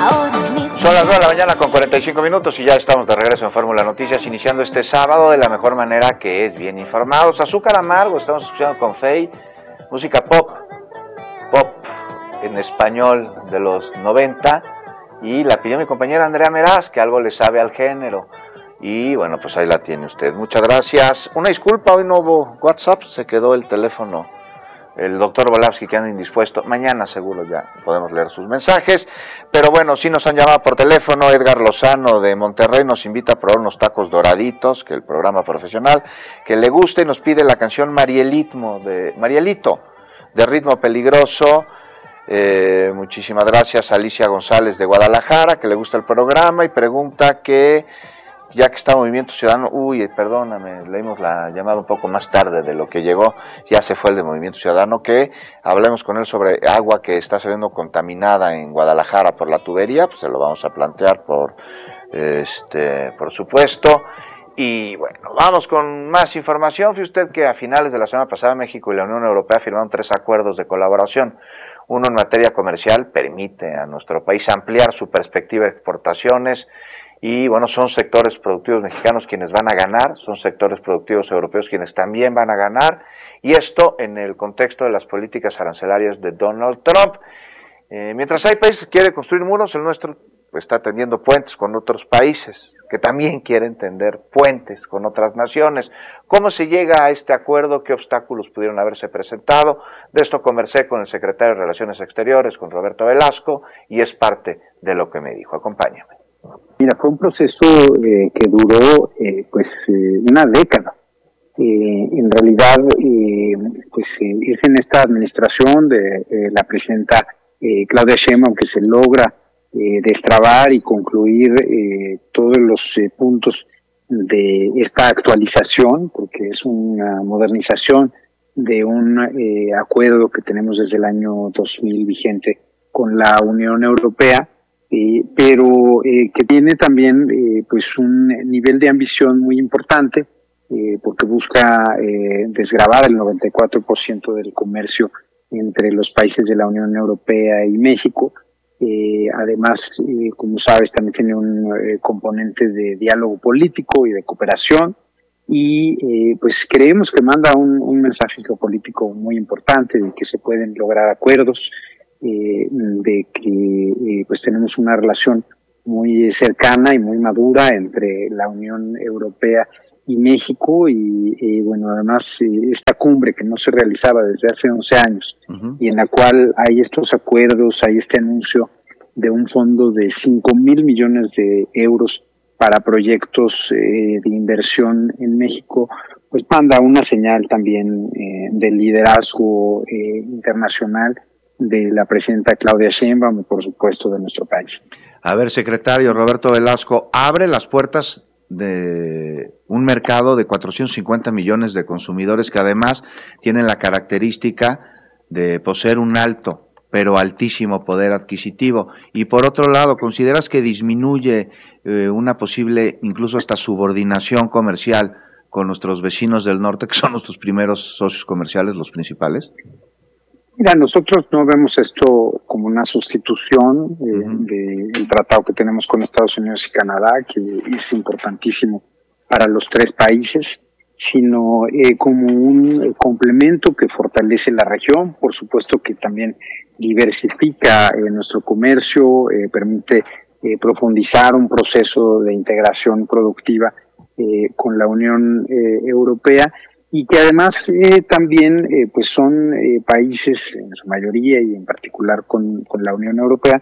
Son las 9 de la mañana con 45 minutos y ya estamos de regreso en Fórmula Noticias, iniciando este sábado de la mejor manera, que es bien informados. Azúcar Amargo, estamos escuchando con Fey, música pop en español de los 90, y la pidió mi compañera Andrea Meraz, que algo le sabe al género. Y bueno, pues ahí la tiene usted. Muchas gracias. Una disculpa, hoy no hubo WhatsApp, se quedó el teléfono. El doctor Volavsky, que anda indispuesto. Mañana seguro ya podemos leer sus mensajes. Pero bueno, sí nos han llamado por teléfono. Edgar Lozano de Monterrey nos invita a probar unos tacos doraditos, que el programa profesional, que le guste, y nos pide la canción Marielito, de Ritmo Peligroso. Muchísimas gracias a Alicia González de Guadalajara, que le gusta el programa y pregunta que, ya que está Movimiento Ciudadano, perdóname, leímos la llamada un poco más tarde de lo que llegó, ya se fue el de Movimiento Ciudadano, que hablemos con él sobre agua que está saliendo contaminada en Guadalajara por la tubería, pues se lo vamos a plantear por supuesto. Y bueno, vamos con más información. Fíjese usted que a finales de la semana pasada México y la Unión Europea firmaron 3 acuerdos de colaboración. Uno en materia comercial, permite a nuestro país ampliar su perspectiva de exportaciones. Y bueno, son sectores productivos mexicanos quienes van a ganar, son sectores productivos europeos quienes también van a ganar, y esto en el contexto de las políticas arancelarias de Donald Trump. Mientras hay países que quieren construir muros, el nuestro está tendiendo puentes con otros países que también quieren tender puentes con otras naciones. ¿Cómo se llega a este acuerdo? ¿Qué obstáculos pudieron haberse presentado? De esto conversé con el secretario de Relaciones Exteriores, con Roberto Velasco, y es parte de lo que me dijo. Acompáñame. Mira, fue un proceso que duró una década. En realidad, es en esta administración de la presidenta Claudia Sheinbaum que se logra destrabar y concluir todos los puntos de esta actualización, porque es una modernización de un acuerdo que tenemos desde el año 2000 vigente con la Unión Europea. Pero que tiene también un nivel de ambición muy importante, porque busca desgravar el 94% del comercio entre los países de la Unión Europea y México. Además, como sabes, también tiene un componente de diálogo político y de cooperación, y creemos que manda un mensaje geopolítico muy importante de que se pueden lograr acuerdos, de que tenemos una relación muy cercana y muy madura entre la Unión Europea y México, y además esta cumbre que no se realizaba desde hace 11 años, y en la cual hay estos acuerdos, hay este anuncio de un fondo de 5,000 millones de euros para proyectos de inversión en México, pues manda una señal también de liderazgo internacional de la presidenta Claudia Sheinbaum y, por supuesto, de nuestro país. A ver, secretario Roberto Velasco, abre las puertas de un mercado de 450 millones de consumidores que además tienen la característica de poseer un alto, pero altísimo poder adquisitivo. Y por otro lado, ¿consideras que disminuye una posible, incluso hasta subordinación comercial con nuestros vecinos del norte, que son nuestros primeros socios comerciales, los principales? Mira, nosotros no vemos esto como una sustitución del tratado que tenemos con Estados Unidos y Canadá, que es importantísimo para los 3 países, sino como un complemento que fortalece la región. Por supuesto que también diversifica nuestro comercio, permite profundizar un proceso de integración productiva con la Unión Europea, y que además también son países, en su mayoría y en particular con la Unión Europea,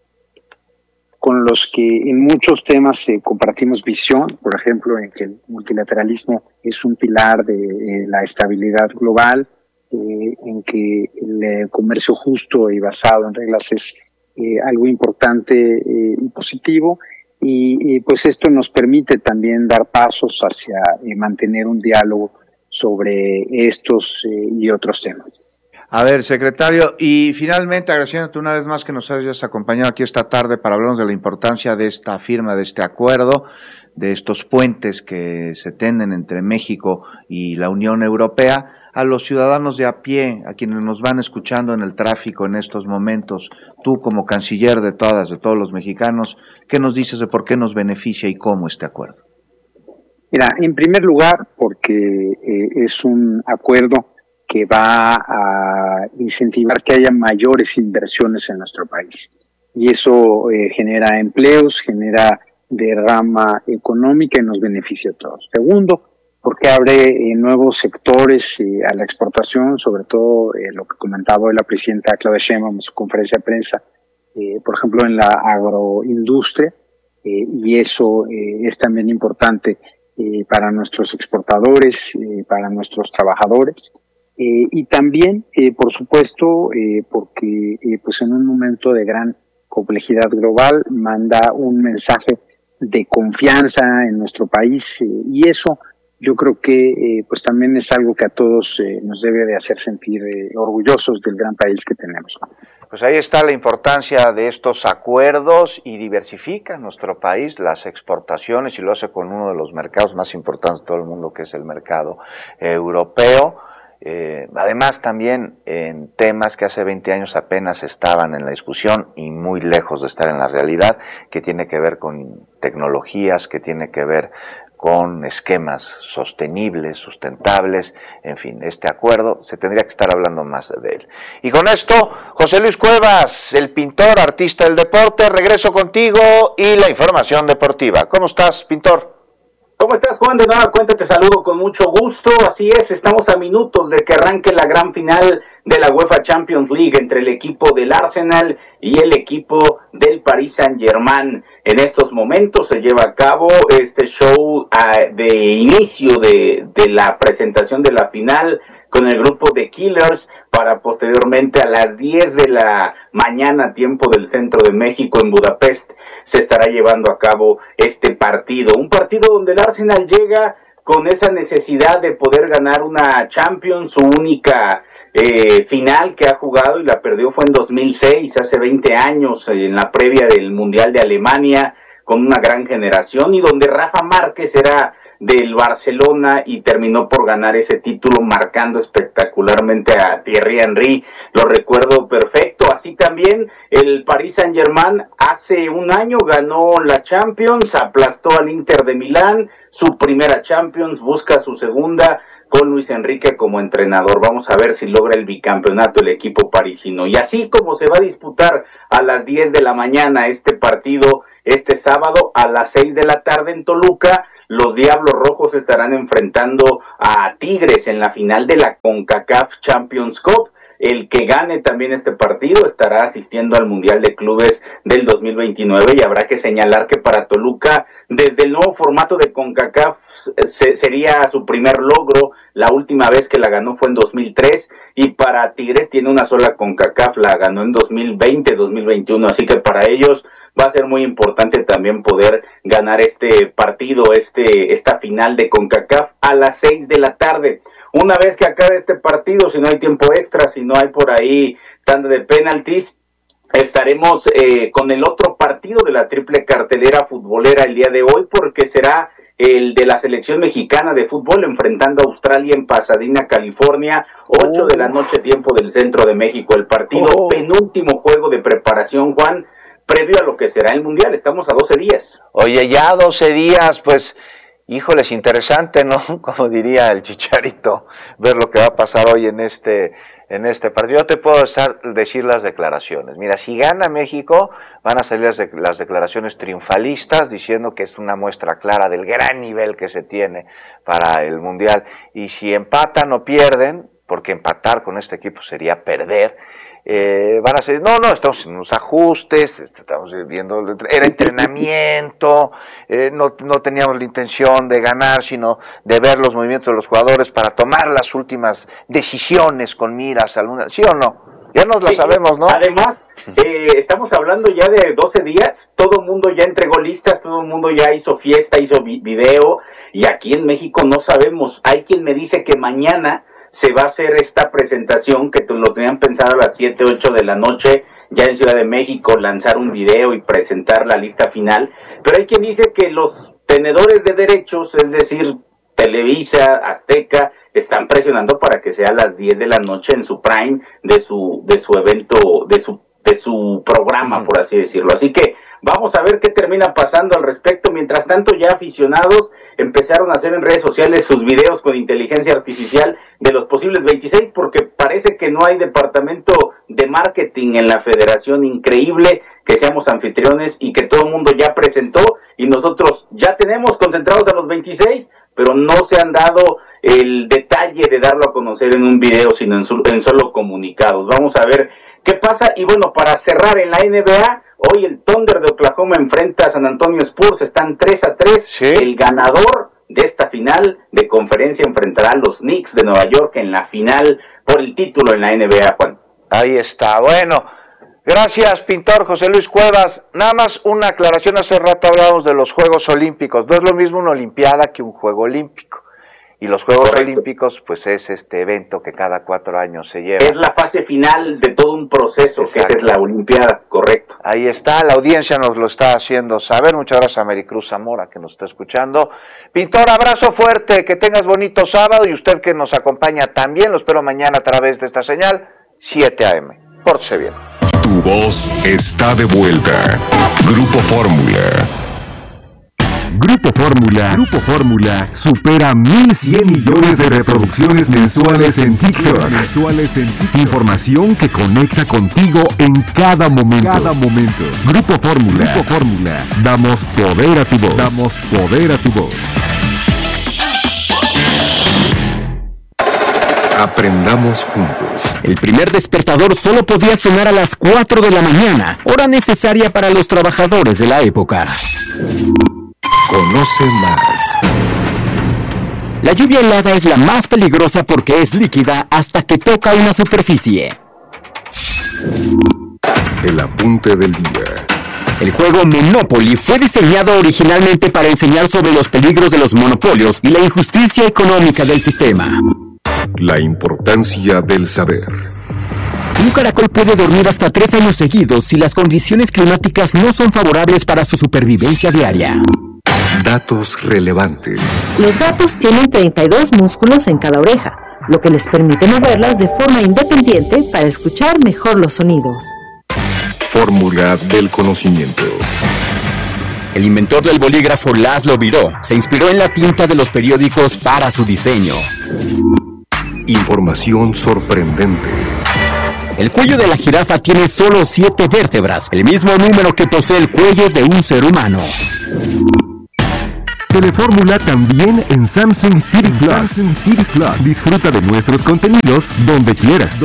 con los que en muchos temas compartimos visión, por ejemplo, en que el multilateralismo es un pilar de la estabilidad global, en que el comercio justo y basado en reglas es algo importante y positivo, y pues esto nos permite también dar pasos hacia mantener un diálogo sobre estos y otros temas. A ver, secretario, y finalmente agradeciéndote una vez más que nos hayas acompañado aquí esta tarde para hablarnos de la importancia de esta firma, de este acuerdo, de estos puentes que se tienden entre México y la Unión Europea, a los ciudadanos de a pie, a quienes nos van escuchando en el tráfico en estos momentos, tú como canciller de todos los mexicanos, ¿qué nos dices de por qué nos beneficia y cómo este acuerdo? Mira, en primer lugar, porque es un acuerdo que va a incentivar que haya mayores inversiones en nuestro país. Y eso genera empleos, genera derrama económica y nos beneficia a todos. Segundo, porque abre nuevos sectores a la exportación, sobre todo lo que comentaba hoy la presidenta Claudia Sheinbaum en su conferencia de prensa, por ejemplo, en la agroindustria, y eso es también importante para nuestros exportadores, para nuestros trabajadores, y también, por supuesto, porque pues en un momento de gran complejidad global manda un mensaje de confianza en nuestro país, y eso yo creo que pues también es algo que a todos nos debe de hacer sentir orgullosos del gran país que tenemos. Pues ahí está la importancia de estos acuerdos y diversifica nuestro país las exportaciones y lo hace con uno de los mercados más importantes de todo el mundo, que es el mercado europeo. Además también en temas que hace 20 años apenas estaban en la discusión y muy lejos de estar en la realidad, que tiene que ver con tecnologías, que tiene que ver con esquemas sostenibles, sustentables, en fin, este acuerdo se tendría que estar hablando más de él. Y con esto, José Luis Cuevas, el pintor, artista del deporte, regreso contigo y la información deportiva. ¿Cómo estás, pintor? ¿Cómo estás, Juan? De nueva cuenta te saludo con mucho gusto. Así es, estamos a minutos de que arranque la gran final de la UEFA Champions League entre el equipo del Arsenal y el equipo del Paris Saint-Germain. En estos momentos se lleva a cabo este show de inicio de la presentación de la final con el grupo de Killers, para posteriormente a las 10 de la mañana, tiempo del centro de México, en Budapest, se estará llevando a cabo este partido. Un partido donde el Arsenal llega con esa necesidad de poder ganar una Champions, su única final que ha jugado, y la perdió fue en 2006, hace 20 años, en la previa del Mundial de Alemania, con una gran generación, y donde Rafa Márquez era del Barcelona y terminó por ganar ese título marcando espectacularmente a Thierry Henry. Lo recuerdo perfecto. Así también el Paris Saint-Germain hace un año ganó la Champions, aplastó al Inter de Milán, su primera Champions, busca su segunda con Luis Enrique como entrenador. Vamos a ver si logra el bicampeonato el equipo parisino. Y así como se va a disputar a las 10 de la mañana este partido este sábado, a las 6 de la tarde en Toluca, los Diablos Rojos estarán enfrentando a Tigres en la final de la CONCACAF Champions Cup. El que gane también este partido estará asistiendo al Mundial de Clubes del 2029, y habrá que señalar que para Toluca, desde el nuevo formato de CONCACAF, sería su primer logro. La última vez que la ganó fue en 2003, y para Tigres tiene una sola CONCACAF, la ganó en 2020, 2021, así que para ellos va a ser muy importante también poder ganar este partido, esta final de CONCACAF a las 6 de la tarde. Una vez que acabe este partido, si no hay tiempo extra, si no hay por ahí tanda de penaltis, estaremos con el otro partido de la triple cartelera futbolera el día de hoy, porque será el de la selección mexicana de fútbol enfrentando a Australia en Pasadena, California, 8 de la noche, tiempo del centro de México. El partido penúltimo juego de preparación, Juan, previo a lo que será el Mundial. Estamos a 12 días. Oye, ya 12 días, pues, híjoles, interesante, ¿no? Como diría el Chicharito, ver lo que va a pasar hoy en este partido. Yo te puedo decir las declaraciones. Mira, si gana México, van a salir las declaraciones triunfalistas, diciendo que es una muestra clara del gran nivel que se tiene para el Mundial. Y si empatan o pierden, porque empatar con este equipo sería perder, van a decir, no, estamos en unos ajustes, estamos viendo, era entrenamiento, no teníamos la intención de ganar, sino de ver los movimientos de los jugadores para tomar las últimas decisiones con miras a alguna, ¿sí o no? Ya nos la sabemos, ¿no? Además, estamos hablando ya de 12 días, todo el mundo ya entregó listas, todo el mundo ya hizo fiesta, hizo video, y aquí en México no sabemos. Hay quien me dice que mañana se va a hacer esta presentación, que lo tenían pensado a las 7, 8 de la noche, ya en Ciudad de México, lanzar un video y presentar la lista final, pero hay quien dice que los tenedores de derechos, es decir, Televisa, Azteca, están presionando para que sea a las 10 de la noche en su prime de su evento, de su programa, por así decirlo. Así que vamos a ver qué termina pasando al respecto. Mientras tanto, ya aficionados empezaron a hacer en redes sociales sus videos con inteligencia artificial de los posibles 26, porque parece que no hay departamento de marketing en la federación. Increíble que seamos anfitriones y que todo el mundo ya presentó y nosotros ya tenemos concentrados a los 26, pero no se han dado el detalle de darlo a conocer en un video, sino en solo comunicados. Vamos a ver qué pasa. Y bueno, para cerrar en la NBA, hoy el Thunder de Oklahoma enfrenta a San Antonio Spurs, están 3-3. Sí. El ganador de esta final de conferencia enfrentará a los Knicks de Nueva York en la final por el título en la NBA, Juan. Ahí está, bueno, gracias, pintor José Luis Cuevas. Nada más una aclaración, hace rato hablábamos de los Juegos Olímpicos, no es lo mismo una Olimpiada que un Juego Olímpico. Y los Juegos Olímpicos, pues es este evento que cada 4 años se lleva. Es la fase final de todo un proceso. Exacto. Que es la Olimpiada, correcto. Ahí está, la audiencia nos lo está haciendo saber. Muchas gracias a Maricruz Zamora que nos está escuchando. Pintor, abrazo fuerte, que tengas bonito sábado y usted que nos acompaña también, lo espero mañana a través de esta señal, 7 AM. Pórtese bien. Tu voz está de vuelta. Grupo Fórmula. Grupo Fórmula supera 1,100 millones de reproducciones mensuales en TikTok. Información que conecta contigo en cada momento. Grupo Fórmula. Damos poder a tu voz. Aprendamos juntos. El primer despertador solo podía sonar a las 4 de la mañana, hora necesaria para los trabajadores de la época. Conoce más. La lluvia helada es la más peligrosa porque es líquida hasta que toca una superficie. El apunte del día. El juego Monopoly fue diseñado originalmente para enseñar sobre los peligros de los monopolios y la injusticia económica del sistema. La importancia del saber. Un caracol puede dormir hasta 3 años seguidos si las condiciones climáticas no son favorables para su supervivencia diaria. Datos relevantes. Los gatos tienen 32 músculos en cada oreja, lo que les permite moverlas de forma independiente para escuchar mejor los sonidos. Fórmula del conocimiento. El inventor del bolígrafo Laszlo Biró se inspiró en la tinta de los periódicos para su diseño. Información sorprendente. El cuello de la jirafa tiene solo 7 vértebras, el mismo número que posee el cuello de un ser humano. Telefórmula también en Samsung TV Plus. Disfruta de nuestros contenidos donde quieras.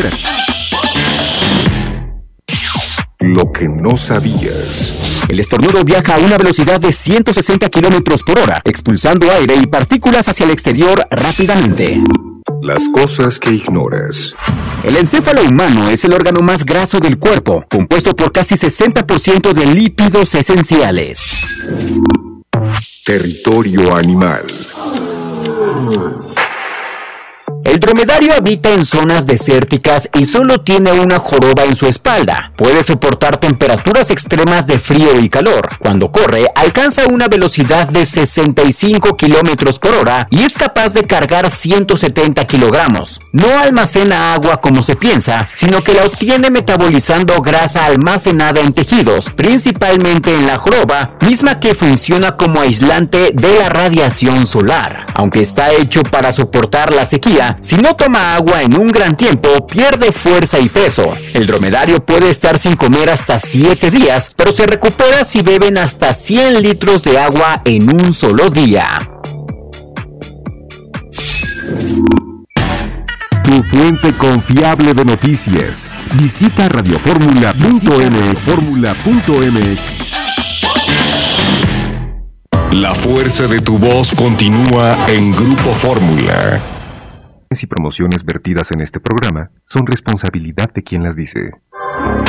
Lo que no sabías. El estornudo viaja a una velocidad de 160 kilómetros por hora, expulsando aire y partículas hacia el exterior rápidamente. Las cosas que ignoras. El encéfalo humano es el órgano más graso del cuerpo, compuesto por casi 60% de lípidos esenciales. Territorio animal. El dromedario habita en zonas desérticas y solo tiene una joroba en su espalda. Puede soportar temperaturas extremas de frío y calor. Cuando corre, alcanza una velocidad de 65 kilómetros por hora y es capaz de cargar 170 kilogramos. No almacena agua como se piensa, sino que la obtiene metabolizando grasa almacenada en tejidos, principalmente en la joroba, misma que funciona como aislante de la radiación solar. Aunque está hecho para soportar la sequía, si no toma agua en un gran tiempo, pierde fuerza y peso. El dromedario puede estar sin comer hasta 7 días, pero se recupera si beben hasta 100 litros de agua en un solo día. Tu fuente confiable de noticias. Visita radioformula.mx. La fuerza de tu voz continúa en Grupo Fórmula. Y promociones vertidas en este programa son responsabilidad de quien las dice.